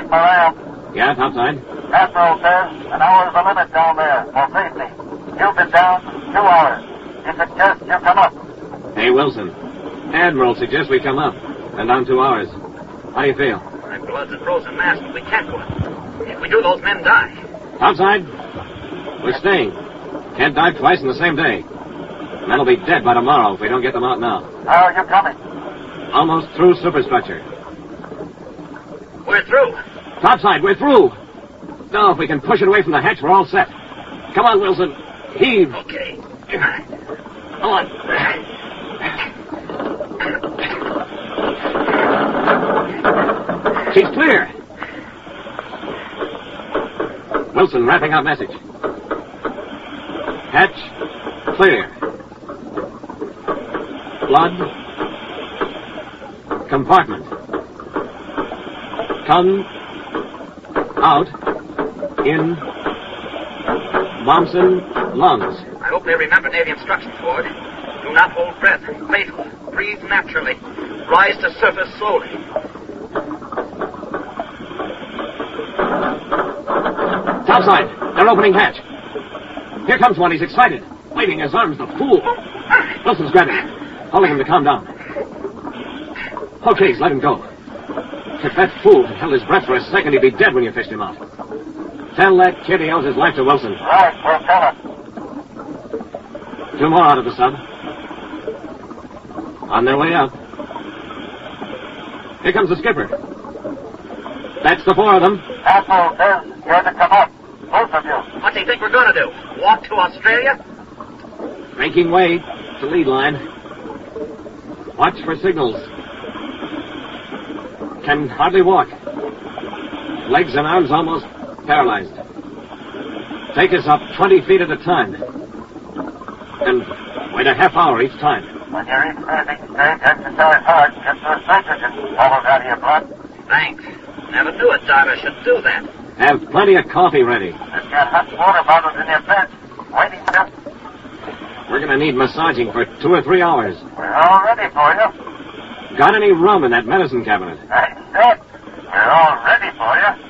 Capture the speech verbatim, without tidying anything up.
Moran. Yeah, topside. Admiral says an hour's the limit down there for safety. You've been down two hours. He suggests you come up. Hey, Wilson. Admiral suggests we come up. And down two hours. How do you feel? My blood's a frozen mass, but we can't go up. If we do, those men die. Topside. We're staying. Can't dive twice in the same day. Men will be dead by tomorrow if we don't get them out now. How are you coming? Almost through superstructure. We're through. Topside, we're through. Now, if we can push it away from the hatch, we're all set. Come on, Wilson. Heave. Okay. Come on. She's clear. Wilson, wrapping up message. Hatch, clear. Blood, compartment. Tongue, out, in, Momsen, lungs. I hope they remember Navy instructions, Ward. Do not hold breath. Fatal. Breathe naturally. Rise to surface slowly. Topside, they're opening hatch. Here comes one. He's excited. Waving his arms, the fool. Wilson's grabbing him, holding him to calm down. Okay, let him go. If that fool had held his breath for a second, he'd be dead when you fished him out. Tell that kid he owes his life to Wilson. Right, we'll tell him. Two more out of the sub. On their way up. Here comes the skipper. That's the four of them. Admiral says you're to come up. Both of you. What do you think we're going to do? Walk to Australia? Making way to lead line. Watch for signals. Can hardly walk. Legs and arms almost paralyzed. Take us up twenty feet at a time. And wait a half hour each time. When you reach finishing stage, exercise hard. Get some nitrogen bubbles out of your blood. Thanks. Never knew a diver should do that. Have plenty of coffee ready. Just got hot water bottles in your bed. Waiting to... We're going to need massaging for two or three hours. We're all ready for you. Got any rum in that medicine cabinet? I said, we're all ready for you.